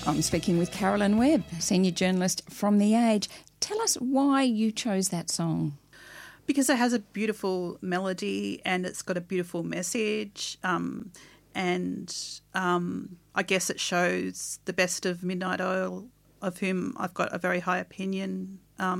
I'm speaking with Carolyn Webb, senior journalist from The Age. Tell us why you chose that song. Because it has a beautiful melody and it's got a beautiful message, and I guess it shows the best of Midnight Oil, of whom I've got a very high opinion.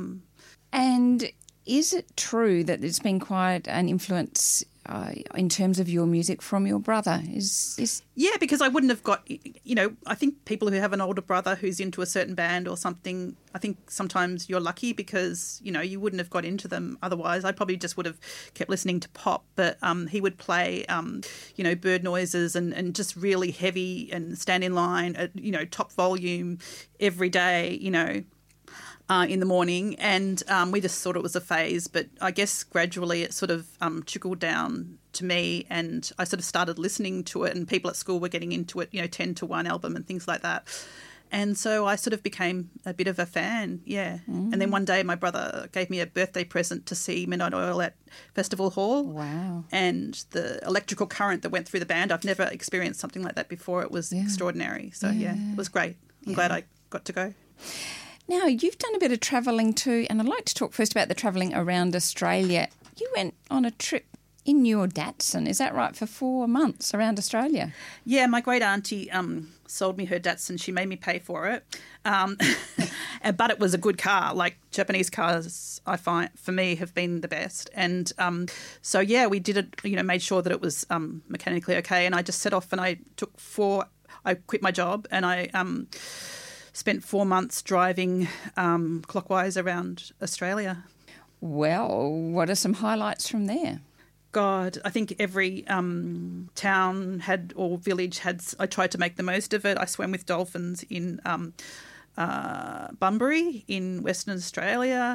And is it true that there's been quite an influence in terms of your music from your brother? Yeah, because I wouldn't have got, I think people who have an older brother who's into a certain band or something, I think sometimes you're lucky because, you wouldn't have got into them otherwise. I probably just would have kept listening to pop, but he would play, bird noises and just really heavy and stand in line at, top volume every day, in the morning, and we just thought it was a phase, but I guess gradually it sort of trickled down to me, and I sort of started listening to it, and people at school were getting into it, 10 to 1 album and things like that. And so I sort of became a bit of a fan, yeah. And then one day my brother gave me a birthday present to see Midnight Oil at Festival Hall. Wow. And the electrical current that went through the band, I've never experienced something like that before. It was extraordinary. So, it was great. I'm glad I got to go. Now, you've done a bit of travelling too, and I'd like to talk first about the travelling around Australia. You went on a trip in your Datsun, is that right, for 4 months around Australia? Yeah, my great auntie sold me her Datsun. She made me pay for it. But it was a good car. Like Japanese cars, I find, for me, have been the best. And we did it, made sure that it was mechanically okay. And I just set off and I quit my job and I spent 4 months driving clockwise around Australia. Well, what are some highlights from there? God, I think every town had or village had. I tried to make the most of it. I swam with dolphins in Bunbury in Western Australia.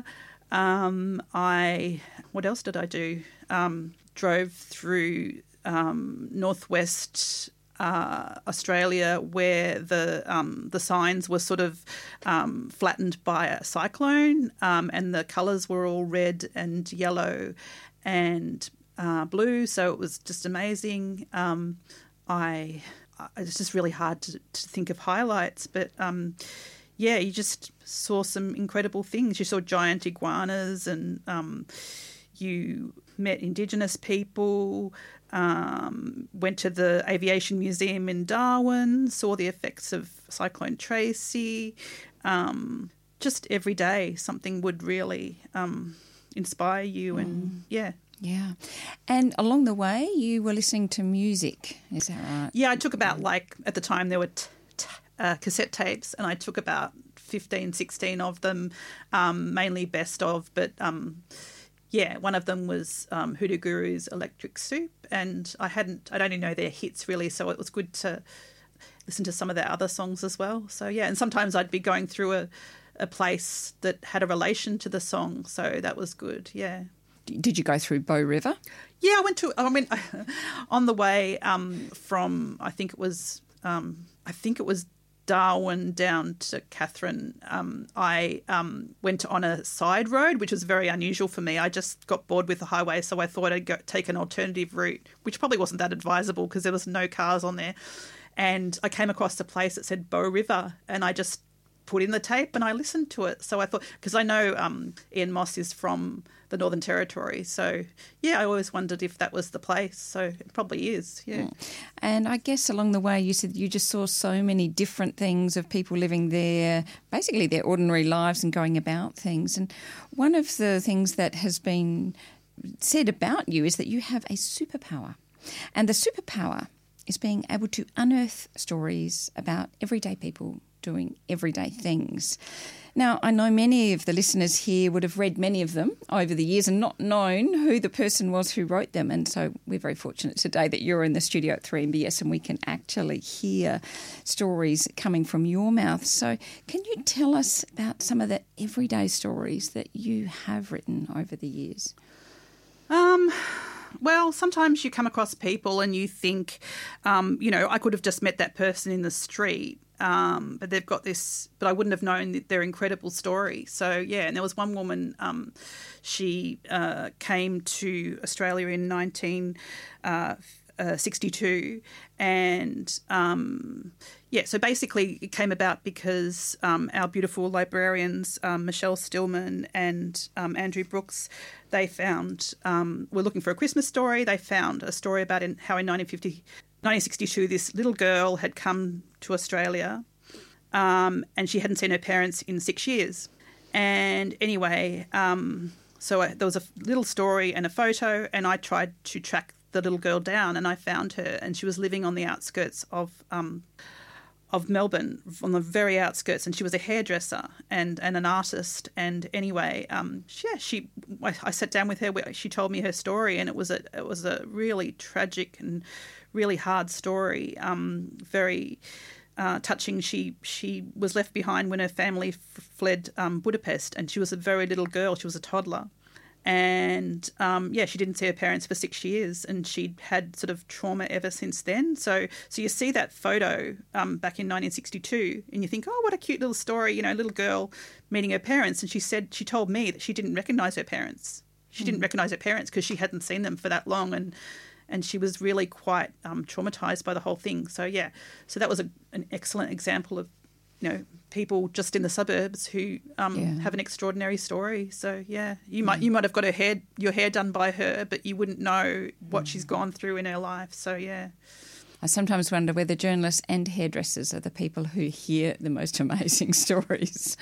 What else did I do? Drove through northwest Australia, where the signs were sort of flattened by a cyclone, and the colours were all red and yellow and blue. So it was just amazing. It's just really hard to think of highlights, but you just saw some incredible things. You saw giant iguanas, and you met Indigenous people. Went to the Aviation Museum in Darwin, saw the effects of Cyclone Tracy. Just every day something would really inspire you and, Yeah. And along the way you were listening to music, is that right? Yeah, I took about, at the time there were cassette tapes, and I took about 15, 16 of them, mainly best of, but... one of them was Hoodoo Guru's Electric Soup, and I'd only know their hits really, so it was good to listen to some of their other songs as well. So, and sometimes I'd be going through a place that had a relation to the song, so that was good, yeah. Did you go through Bow River? Yeah, I went on the way from, I think it was Darwin down to Katherine. I went on a side road, which was very unusual for me. I just got bored with the highway, so I thought I'd take an alternative route, which probably wasn't that advisable because there was no cars on there. And I came across a place that said Bow River, and I just put in the tape and I listened to it. So I thought, because I know Ian Moss is from the Northern Territory, so I always wondered if that was the place. So it probably is, yeah. And I guess along the way you said you just saw so many different things of people living there, basically their ordinary lives and going about things. And one of the things that has been said about you is that you have a superpower. And the superpower is being able to unearth stories about everyday people doing everyday things. Now, I know many of the listeners here would have read many of them over the years and not known who the person was who wrote them. And so we're very fortunate today that you're in the studio at 3MBS and we can actually hear stories coming from your mouth. So can you tell us about some of the everyday stories that you have written over the years? Well, sometimes you come across people and you think, I could have just met that person in the street, but they've got this, but I wouldn't have known their incredible story. So, and there was one woman, she came to Australia in 62. And so basically it came about because our beautiful librarians, Michelle Stillman and Andrew Brooks, they found, were looking for a Christmas story. They found a story about how in 1962 this little girl had come to Australia and she hadn't seen her parents in 6 years. And anyway, so there was a little story and a photo, and I tried to track the little girl down, and I found her, and she was living on the outskirts of Melbourne, on the very outskirts, and she was a hairdresser and an artist. And anyway, I sat down with her. She told me her story, and it was a really tragic and really hard story. Very touching. She was left behind when her family fled Budapest, and she was a very little girl. She was a toddler. And, she didn't see her parents for 6 years, and she'd had sort of trauma ever since then. So you see that photo back in 1962, and you think, oh, what a cute little story, little girl meeting her parents. And she told me that she didn't recognise her parents. She didn't recognise her parents because she hadn't seen them for that long, and she was really quite traumatised by the whole thing. So, so that was an excellent example of, people just in the suburbs who have an extraordinary story. So you might have got your hair done by her, but you wouldn't know what she's gone through in her life. So I sometimes wonder whether journalists and hairdressers are the people who hear the most amazing stories.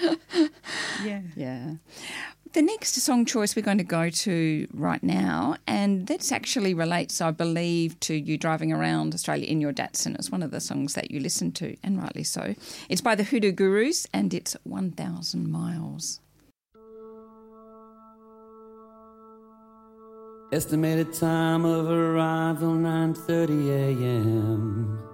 Yeah. The next song choice we're going to go to right now, and this actually relates, I believe, to you driving around Australia in your Datsun. It's one of the songs that you listen to, and rightly so. It's by the Hoodoo Gurus, and it's 1,000 Miles. Estimated time of arrival 9:30 a.m.